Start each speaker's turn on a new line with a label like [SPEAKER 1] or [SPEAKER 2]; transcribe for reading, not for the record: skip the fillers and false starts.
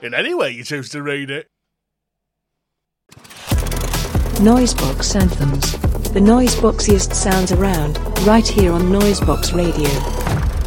[SPEAKER 1] in any way you choose to read it.
[SPEAKER 2] Noisebox Anthems. The noiseboxiest sounds around, right here on Noisebox Radio.